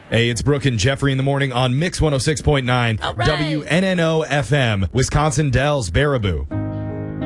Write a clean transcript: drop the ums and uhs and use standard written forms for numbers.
Hey, it's Brooke and Jeffrey in the morning on Mix 106.9 All right. WNNO FM, Wisconsin Dells, Baraboo.